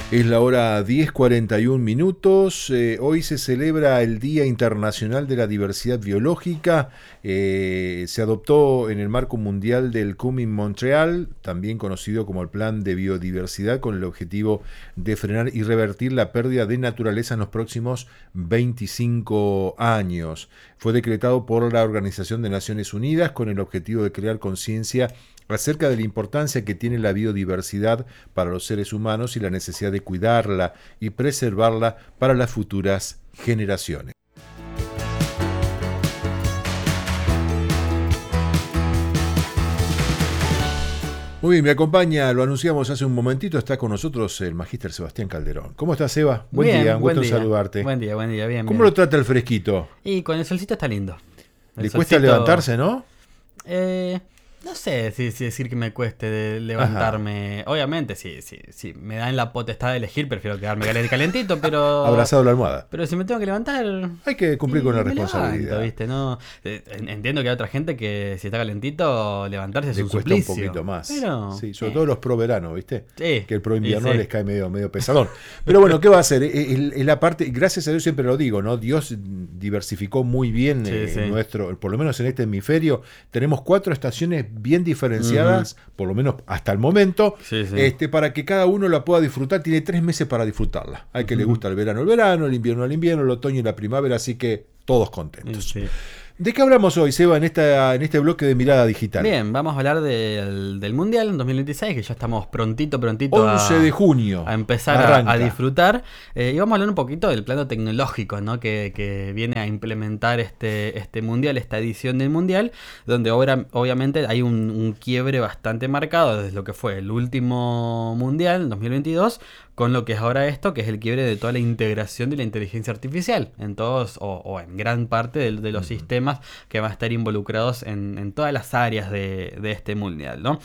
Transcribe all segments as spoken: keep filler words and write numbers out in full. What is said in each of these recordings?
Es la hora diez cuarenta y un minutos. Eh, hoy se celebra el Día Internacional de la Diversidad Biológica. Eh, se adoptó en el marco mundial del Kunming-Montreal, también conocido como el Plan de Biodiversidad, con el objetivo de frenar y revertir la pérdida de naturaleza en los próximos veinticinco años. Fue decretado por la Organización de Naciones Unidas con el objetivo de crear conciencia acerca de la importancia que tiene la biodiversidad para los seres humanos y la necesidad de cuidarla y preservarla para las futuras generaciones. Muy bien, me acompaña, lo anunciamos hace un momentito, está con nosotros el magíster Sebastián Calderón. ¿Cómo estás, Seba? Buen bien, día, un gusto buen día. saludarte. Buen día, buen día, bien. ¿Cómo bien. lo trata el fresquito? Y con el solcito está lindo. El Le cuesta solcito, levantarse, ¿no? Eh, no sé si, si decir que me cueste de levantarme. Ajá. Obviamente, si, si, si me dan la potestad de elegir, prefiero quedarme calentito, pero... Abrazado a la almohada. Pero si me tengo que levantar... Hay que cumplir con la me responsabilidad. levanto, ¿viste? No, entiendo que hay otra gente que si está calentito, levantarse es le un cuesta suplicio. un poquito más. Pero, sí, sobre eh. todo los pro verano, ¿viste? Sí, que el pro invierno sí. les cae medio, medio pesadón. Pero bueno, ¿qué va a hacer? Es la parte, gracias a Dios siempre lo digo, ¿no? Dios diversificó muy bien sí, eh, sí. nuestro, por lo menos en este hemisferio, tenemos cuatro estaciones bien diferenciadas, uh-huh. por lo menos hasta el momento, sí, sí. Este, para que cada uno la pueda disfrutar. Tiene tres meses para disfrutarla. Hay que uh-huh. le gusta el verano el verano, el invierno el invierno, el otoño y la primavera, así que todos contentos. Sí. ¿De qué hablamos hoy, Seba, en, esta, en este bloque de Mirada Digital? Bien, vamos a hablar del, del Mundial en dos mil veintiséis, que ya estamos prontito, prontito once de junio. A empezar a, a disfrutar. Eh, y vamos a hablar un poquito del plano tecnológico, ¿no? que, que viene a implementar este, este Mundial, esta edición del Mundial, donde ahora, obviamente hay un, un quiebre bastante marcado desde lo que fue el último Mundial, en dos mil veintidós, con lo que es ahora esto, que es el quiebre de toda la integración de la inteligencia artificial en todos o, o en gran parte de, de los uh-huh. sistemas que van a estar involucrados en, en todas las áreas de, de este mundial, ¿no?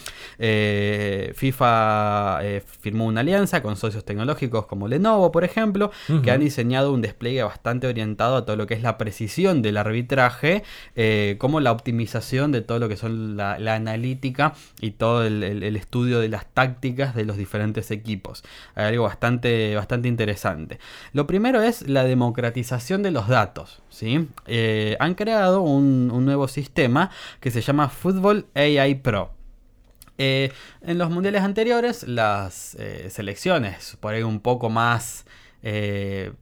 Eh, FIFA eh, firmó una alianza con socios tecnológicos como Lenovo, por ejemplo, uh-huh. que han diseñado un despliegue bastante orientado a todo lo que es la precisión del arbitraje, eh, como la optimización de todo lo que son la, la analítica y todo el, el, el estudio de las tácticas de los diferentes equipos. Hay algo bastante, bastante interesante. Lo primero es la democratización de los datos, ¿sí? Eh, han creado un, un nuevo sistema que se llama Football A I Pro. Eh, en los mundiales anteriores, las eh, selecciones, por ahí un poco más... Eh,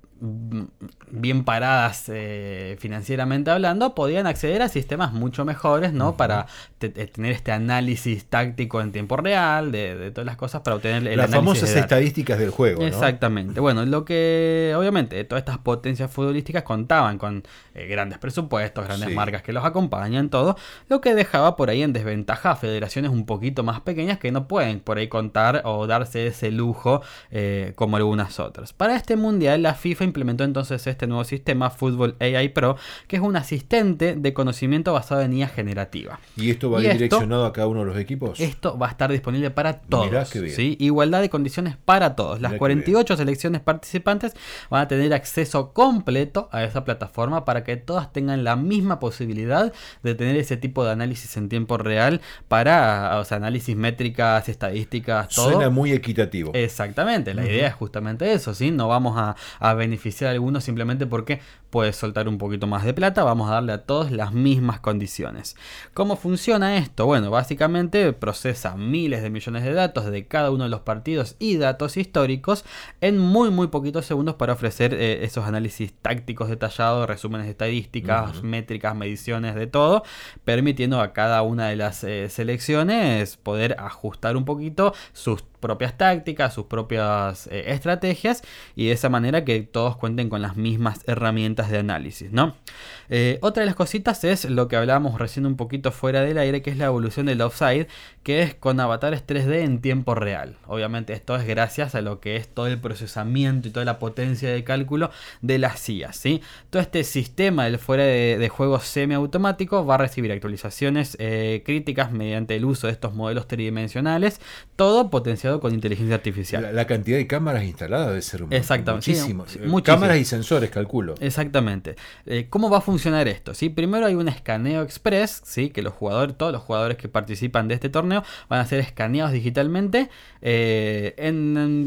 bien paradas eh, financieramente hablando, podían acceder a sistemas mucho mejores, ¿no? Uh-huh. Para te- tener este análisis táctico en tiempo real de, de todas las cosas para obtener el las análisis famosas de estadísticas del juego, ¿no? Exactamente. Bueno, lo que obviamente todas estas potencias futbolísticas contaban con eh, grandes presupuestos, grandes sí. marcas que los acompañan, todo, lo que dejaba por ahí en desventaja a federaciones un poquito más pequeñas que no pueden por ahí contar o darse ese lujo eh, como algunas otras. Para este mundial la FIFA implementó entonces este nuevo sistema Football A I Pro, que es un asistente de conocimiento basado en I A generativa. ¿Y esto va y direccionado esto, a cada uno de los equipos? Esto va a estar disponible para todos. Mirá qué bien. ¿Sí? Igualdad de condiciones para todos. Las cuarenta y ocho selecciones participantes van a tener acceso completo a esa plataforma para que todas tengan la misma posibilidad de tener ese tipo de análisis en tiempo real para, o sea, análisis métricas, estadísticas, todo. Suena muy equitativo. Exactamente, la uh-huh. idea es justamente eso, ¿sí? No vamos a, a beneficiar a algunos simplemente porque puedes soltar un poquito más de plata, vamos a darle a todos las mismas condiciones. ¿Cómo funciona esto? Bueno, básicamente procesa miles de millones de datos de cada uno de los partidos y datos históricos en muy muy poquitos segundos para ofrecer eh, esos análisis tácticos detallados, resúmenes de estadísticas, uh-huh. métricas, mediciones, de todo, permitiendo a cada una de las eh, selecciones poder ajustar un poquito sus propias tácticas, sus propias eh, estrategias, y de esa manera que todos cuenten con las mismas herramientas de análisis, ¿no? Eh, otra de las cositas es lo que hablábamos recién un poquito fuera del aire, que es la evolución del offside, que es con avatares tres D en tiempo real. Obviamente esto es gracias a lo que es todo el procesamiento y toda la potencia de cálculo de las I A, ¿sí? Todo este sistema del fuera de, de juego semiautomático va a recibir actualizaciones eh, críticas mediante el uso de estos modelos tridimensionales, todo potenciado con inteligencia artificial. La, la cantidad de cámaras instaladas debe ser muchísimo. Sí, muchísimo. Cámaras y sensores, calculo. Exactamente. Eh, ¿Cómo va a funcionar esto? ¿Sí? Primero hay un escaneo express, ¿sí? Que los jugadores, todos los jugadores que participan de este torneo van a ser escaneados digitalmente eh, en, en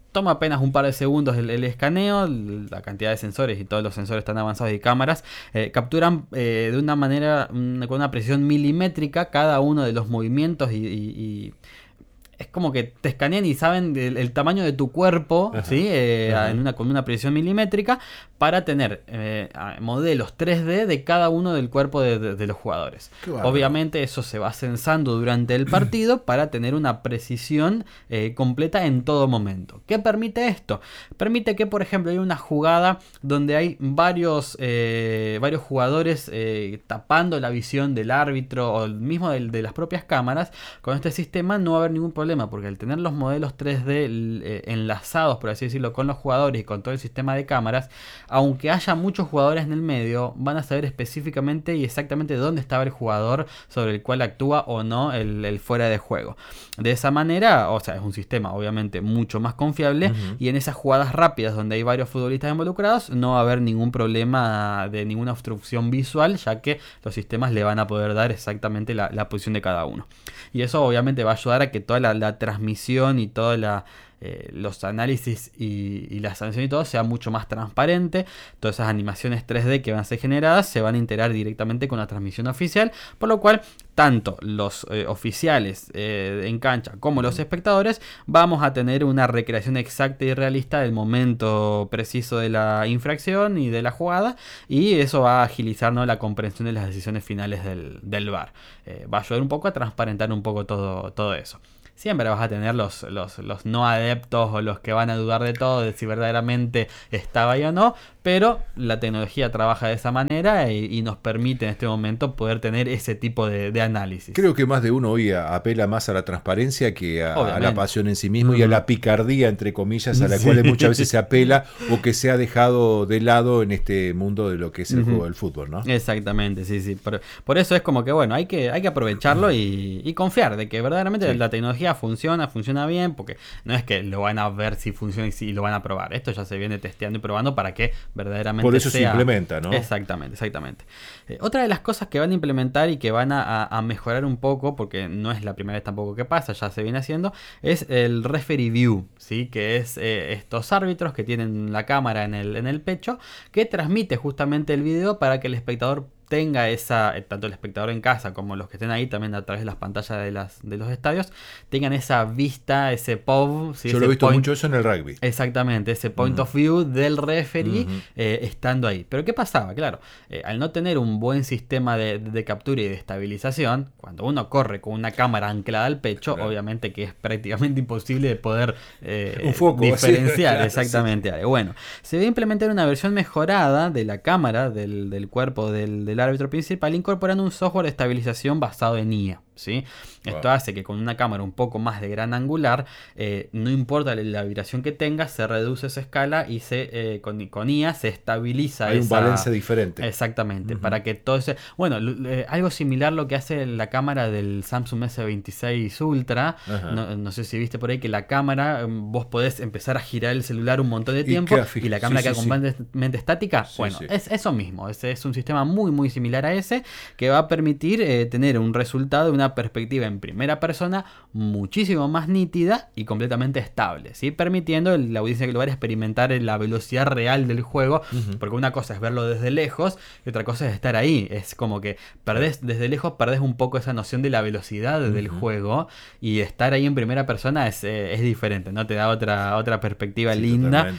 toma apenas un par de segundos el, el escaneo, la cantidad de sensores y todos los sensores tan avanzados y cámaras eh, capturan eh, de una manera, una, con una precisión milimétrica cada uno de los movimientos y, y, y es como que te escanean y saben el, el tamaño de tu cuerpo, ¿sí? eh, en una, con una precisión milimétrica para tener eh, modelos tres D de cada uno del cuerpo de, de, de los jugadores. Obviamente eso se va censando durante el partido para tener una precisión eh, completa en todo momento. ¿Qué permite esto? Permite que, por ejemplo, hay una jugada donde hay varios, eh, varios jugadores eh, tapando la visión del árbitro o mismo de, de las propias cámaras. Con este sistema no va a haber ningún problema, porque al tener los modelos tres D eh, enlazados, por así decirlo, con los jugadores y con todo el sistema de cámaras, aunque haya muchos jugadores en el medio, van a saber específicamente y exactamente dónde estaba el jugador sobre el cual actúa o no el, el fuera de juego. De esa manera, o sea, es un sistema obviamente mucho más confiable, uh-huh. y en esas jugadas rápidas donde hay varios futbolistas involucrados no va a haber ningún problema de ninguna obstrucción visual, ya que los sistemas le van a poder dar exactamente la, la posición de cada uno. Y eso obviamente va a ayudar a que toda la, la transmisión y toda la Eh, los análisis y, y la sanción y todo sea mucho más transparente. Todas esas animaciones tres D que van a ser generadas se van a integrar directamente con la transmisión oficial, por lo cual tanto los eh, oficiales eh, en cancha como los espectadores vamos a tener una recreación exacta y realista del momento preciso de la infracción y de la jugada, y eso va a agilizar, ¿no?, la comprensión de las decisiones finales del, del V A R. Eh, va a ayudar un poco a transparentar un poco todo, todo eso. Siempre vas a tener los, los, los no adeptos o los que van a dudar de todo, de si verdaderamente estaba ahí o no, pero la tecnología trabaja de esa manera y, y nos permite en este momento poder tener ese tipo de, de análisis. Creo que más de uno hoy apela más a la transparencia que a, a la pasión en sí mismo, mm. y a la picardía, entre comillas, a la sí. cual muchas veces se apela o que se ha dejado de lado en este mundo de lo que es el uh-huh. juego del fútbol, ¿no? Exactamente, sí, sí. Por, por eso es como que, bueno, hay que, hay que aprovecharlo y, y confiar de que verdaderamente sí. la tecnología funciona, funciona bien, porque no es que lo van a ver si funciona y si lo van a probar. Esto ya se viene testeando y probando para que verdaderamente por eso sea... se implementa, ¿no? Exactamente, exactamente. Eh, otra de las cosas que van a implementar y que van a, a mejorar un poco, porque no es la primera vez tampoco que pasa, ya se viene haciendo, es el referee view, ¿sí? Que es eh, estos árbitros que tienen la cámara en el, en el pecho, que transmite justamente el video para que el espectador tenga esa, tanto el espectador en casa como los que estén ahí también a través de las pantallas de, las, de los estadios, tengan esa vista, ese P O V. ¿sí? Yo lo he visto point, mucho eso en el rugby. Exactamente, ese point uh-huh. of view del referee uh-huh. eh, estando ahí. Pero ¿qué pasaba? Claro, eh, al no tener un buen sistema de, de captura y de estabilización, cuando uno corre con una cámara anclada al pecho, claro. obviamente que es prácticamente imposible de poder eh, un foco, diferenciar. Claro, exactamente. Sí. Bueno, se va a implementar una versión mejorada de la cámara, del, del cuerpo del, del árbitro principal, incorporando un software de estabilización basado en I A. ¿sí? Wow. Esto hace que con una cámara un poco más de gran angular, eh, no importa la, la vibración que tenga, se reduce esa escala y se eh, con, con I A se estabiliza. Hay esa... un balance diferente. Exactamente, uh-huh. para que todo ese... Bueno, eh, algo similar lo que hace la cámara del Samsung ese veintiséis Ultra. Uh-huh. no, no sé si viste por ahí que la cámara, vos podés empezar a girar el celular un montón de tiempo y, y la cámara sí, queda sí, completamente sí. estática. Sí, bueno, sí. es eso mismo. Es, es un sistema muy muy similar a ese que va a permitir eh, tener un resultado, una perspectiva en primera persona muchísimo más nítida y completamente estable, ¿sí? Permitiendo a la audiencia global experimentar la velocidad real del juego, uh-huh. porque una cosa es verlo desde lejos y otra cosa es estar ahí. Es como que perdés, desde lejos perdés un poco esa noción de la velocidad uh-huh. del juego, y estar ahí en primera persona es, eh, es diferente, ¿no? Te da otra, otra perspectiva sí, linda.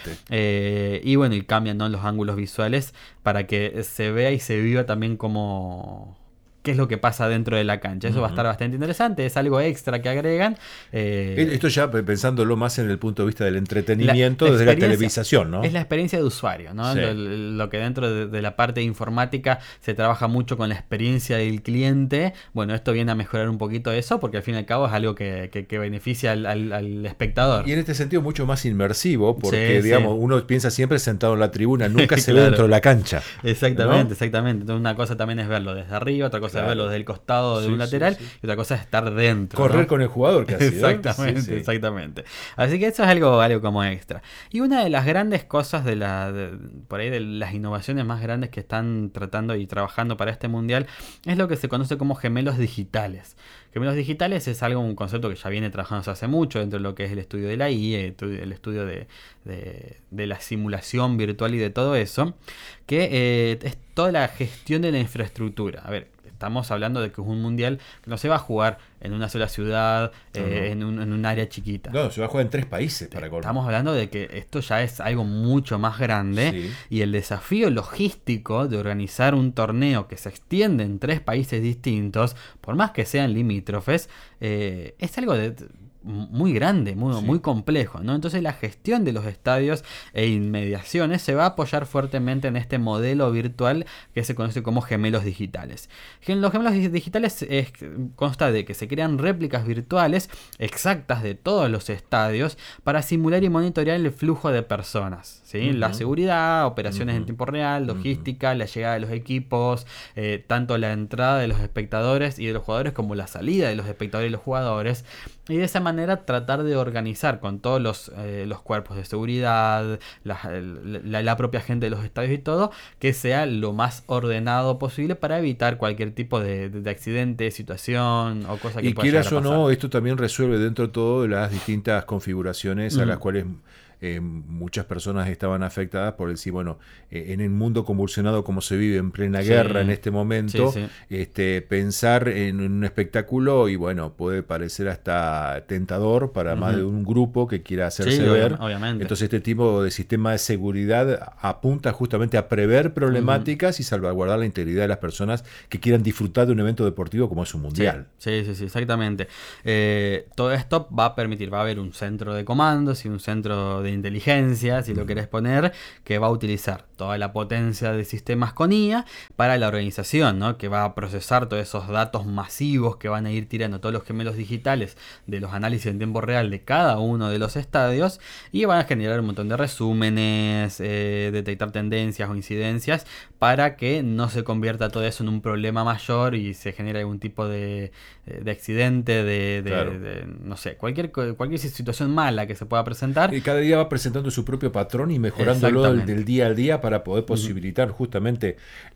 Eh, y bueno, y cambian, ¿no?, los ángulos visuales para que se vea y se viva también como... qué es lo que pasa dentro de la cancha. Eso uh-huh. va a estar bastante interesante, es algo extra que agregan. Eh, Esto ya pensándolo más en el punto de vista del entretenimiento, la, la desde la televisación, ¿no? Es la experiencia de usuario, ¿no? Sí. Lo, lo que dentro de, de la parte informática se trabaja mucho con la experiencia del cliente. Bueno, esto viene a mejorar un poquito eso, porque al fin y al cabo es algo que, que, que beneficia al, al, al espectador. Y en este sentido mucho más inmersivo, porque sí, digamos, sí. uno piensa siempre sentado en la tribuna, nunca se claro. ve dentro de la cancha. Exactamente, ¿no? exactamente. Entonces una cosa también es verlo desde arriba, otra cosa cosa claro. es verlo desde el costado de Sí, un lateral sí, sí. y otra cosa es estar dentro. Correr ¿no? con el jugador casi. Exactamente, ¿no? Sí, sí. exactamente. Así que eso es algo, algo como extra. Y una de las grandes cosas de la de, por ahí de las innovaciones más grandes que están tratando y trabajando para este mundial es lo que se conoce como gemelos digitales. Gemelos digitales es algo, un concepto que ya viene trabajándose hace mucho dentro de lo que es el estudio de la I A, el estudio de, de, de la simulación virtual y de todo eso, que eh, es toda la gestión de la infraestructura. A ver, estamos hablando de que es un mundial que no se va a jugar en una sola ciudad, No, eh, no. En, un, en un área chiquita. No, se va a jugar en tres países para colmo. Estamos hablando de que esto ya es algo mucho más grande Sí. y el desafío logístico de organizar un torneo que se extiende en tres países distintos, por más que sean limítrofes, eh, es algo de... muy grande, muy, Sí. muy complejo, ¿no? Entonces la gestión de los estadios e inmediaciones se va a apoyar fuertemente en este modelo virtual que se conoce como gemelos digitales. Los gemelos digitales es, consta de que se crean réplicas virtuales exactas de todos los estadios para simular y monitorear el flujo de personas, ¿sí? Uh-huh. La seguridad, operaciones Uh-huh. en tiempo real, logística, Uh-huh. la llegada de los equipos, eh, tanto la entrada de los espectadores y de los jugadores como la salida de los espectadores y los jugadores. Y de esa manera tratar de organizar con todos los, eh, los cuerpos de seguridad, la, la, la propia gente de los estadios y todo, que sea lo más ordenado posible para evitar cualquier tipo de, de, de accidente, situación o cosa que y pueda llegar a quieras o pasar. no, esto también resuelve dentro de todo las distintas configuraciones Mm. a las cuales eh, muchas personas estaban afectadas por decir, bueno, eh, en el mundo convulsionado como se vive en plena Sí. guerra en este momento, Sí, sí. este, pensar en un espectáculo y bueno, puede parecer hasta tentador para Ujú. más de un grupo que quiera hacerse Sí, ver. obviamente. Entonces este tipo de sistema de seguridad apunta justamente a prever problemáticas uh-huh. y salvaguardar la integridad de las personas que quieran disfrutar de un evento deportivo como es un mundial. Sí, sí, sí, sí, exactamente. Eh, todo esto va a permitir, va a haber un centro de comandos y un centro de inteligencia, si lo querés poner, que va a utilizar toda la potencia de sistemas con I A para la organización, ¿no? Que va a procesar todos esos datos masivos que van a ir tirando todos los gemelos digitales de los análisis en tiempo real de cada uno de los estadios y van a generar un montón de resúmenes, eh, detectar tendencias o incidencias para que no se convierta todo eso en un problema mayor y se genere algún tipo de, de accidente, de, de, claro. de, de no sé, cualquier, cualquier situación mala que se pueda presentar. Y cada día va presentando su propio patrón y mejorándolo del, del día al día para poder posibilitar uh-huh. justamente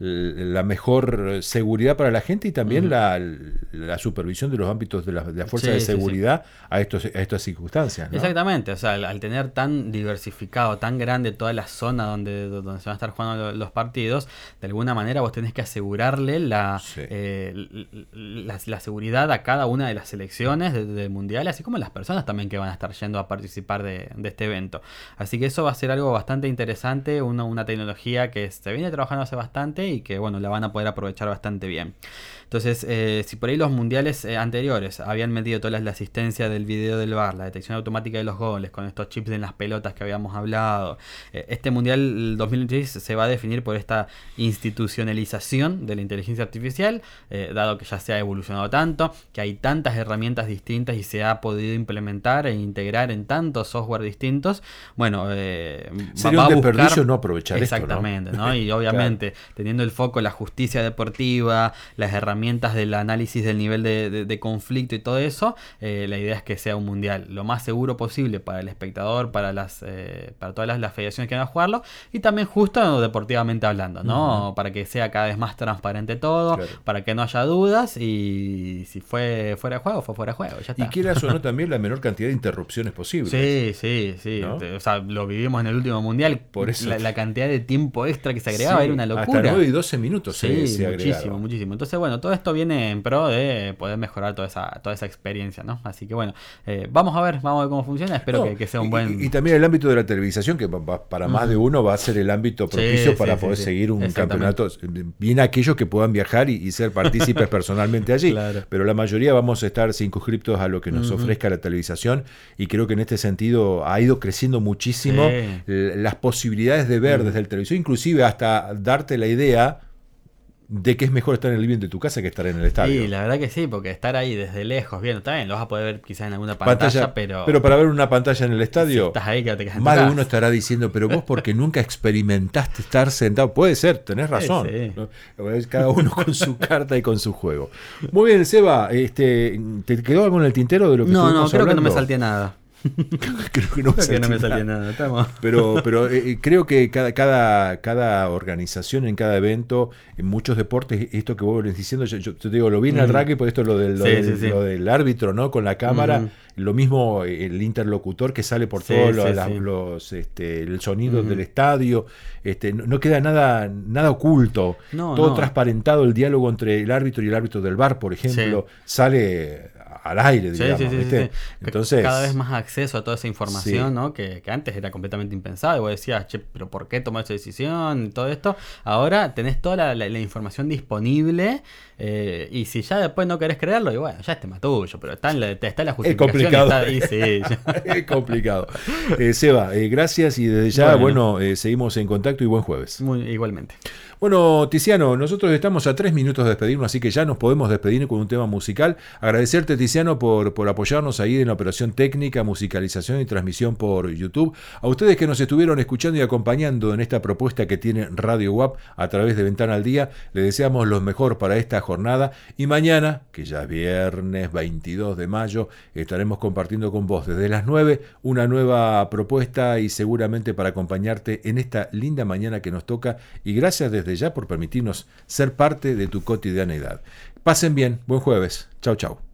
la mejor seguridad para la gente y también uh-huh. la, la supervisión de los ámbitos de la, de la fuerza sí, de seguridad sí, sí. A, estos, a estas circunstancias, ¿no? Exactamente, o sea, al, al tener tan diversificado, tan grande toda la zona donde, donde se van a estar jugando los partidos, de alguna manera vos tenés que asegurarle la, sí. eh, la, la seguridad a cada una de las selecciones del de mundial, así como las personas también que van a estar yendo a participar de, de este evento. Así que eso va a ser algo bastante interesante, una, una tecnología que se viene trabajando hace bastante y que bueno, la van a poder aprovechar bastante bien. Entonces, eh, si por ahí los mundiales eh, anteriores habían metido toda la asistencia del video del V A R, la detección automática de los goles, con estos chips en las pelotas que habíamos hablado, eh, este mundial dos mil veintiséis se va a definir por esta institucionalización de la inteligencia artificial, eh, dado que ya se ha evolucionado tanto, que hay tantas herramientas distintas y se ha podido implementar e integrar en tantos software distintos. Bueno, eh, sería va, un va desperdicio buscar... no aprovechar exactamente, esto, ¿no? ¿no? Y obviamente claro. teniendo el foco en la justicia deportiva, las herramientas del análisis del nivel de, de, de conflicto y todo eso, eh, la idea es que sea un mundial lo más seguro posible para el espectador, para las eh, para todas las, las federaciones que van a jugarlo y también justo deportivamente hablando, ¿no? Uh-huh. Para que sea cada vez más transparente todo, claro. para que no haya dudas y si fue fuera de juego, fue fuera de juego, ya está. Y quieras o no también la menor cantidad de interrupciones posibles. Sí, sí, sí. ¿No? O sea, lo vivimos en el último mundial. Por eso. La, la cantidad de tiempo extra que se agregaba sí, era una locura. Hasta nueve y doce minutos sí, se, se muchísimo, agregaba. muchísimo. Entonces, bueno, todo esto viene en pro de poder mejorar toda esa, toda esa experiencia, ¿no? Así que bueno, eh, vamos a ver, vamos a ver cómo funciona. Espero no, que, que sea un y, buen... Y, y también el ámbito de la televisación, que va, para más uh-huh. de uno va a ser el ámbito propicio sí, para sí, poder sí, seguir un campeonato. Bien aquellos que puedan viajar y, y ser partícipes personalmente allí. Claro. Pero la mayoría vamos a estar circunscriptos a lo que nos uh-huh. ofrezca la televisación y creo que en este sentido ha ido creciendo muchísimo sí. las posibilidades de ver uh-huh. desde el televisor, inclusive hasta darte la idea de que es mejor estar en el living de tu casa que estar en el estadio. Sí, la verdad que sí, porque estar ahí desde lejos, bien, está bien, lo vas a poder ver quizás en alguna pantalla, pantalla pero... Pero para ver una pantalla en el estadio, si estás ahí, que te quedas en más tu de casa. uno estará diciendo, pero vos porque nunca experimentaste estar sentado. Puede ser, tenés razón. Sí, sí. ¿No? Cada uno con su carta y con su juego. Muy bien, Seba, este, ¿te quedó algo en el tintero de lo que no, estuvimos No, creo hablando? que no me salté nada. Creo que no, creo que no me nada. salía nada. Estamos... Pero, pero eh, creo que cada, cada, cada organización en cada evento, en muchos deportes, esto que vos venís diciendo, yo, yo te digo, lo vi en el mm. rugby, por esto lo del, lo, sí, del, sí, sí. lo del árbitro, ¿no? Con la cámara, mm. lo mismo el interlocutor que sale por sí, todos sí, los, sí. los este, el sonido mm. del estadio, este, no, no queda nada, nada oculto, no, todo no. transparentado, el diálogo entre el árbitro y el árbitro del V A R, por ejemplo, sí. sale al aire, digamos, sí, sí, sí, ¿viste? Sí, sí. Entonces, cada vez más acceso a toda esa información, sí. ¿no? Que, que antes era completamente impensado. Y vos decías, che, pero ¿por qué tomar esa decisión? Y todo esto. Ahora tenés toda la, la, la información disponible. Eh, y si ya después no querés creerlo, y bueno, ya es tema tuyo. Pero está en la, está la justificación. Es complicado. Está ahí, sí, es complicado. Eh, Seba, eh, gracias. Y desde ya, bueno, bueno eh, seguimos en contacto y buen jueves. Muy, igualmente. Bueno, Tiziano, nosotros estamos a tres minutos de despedirnos, así que ya nos podemos despedir con un tema musical. Agradecerte, Tiziano, por, por apoyarnos ahí en la operación técnica, musicalización y transmisión por YouTube. A ustedes que nos estuvieron escuchando y acompañando en esta propuesta que tiene Radio U A P a través de Ventana al Día, les deseamos lo mejor para esta jornada. Y mañana, que ya es viernes veintidós de mayo, estaremos compartiendo con vos desde las nueve una nueva propuesta y seguramente para acompañarte en esta linda mañana que nos toca. Y gracias desde ya por permitirnos ser parte de tu cotidianeidad. Pasen bien, buen jueves. Chau, chau.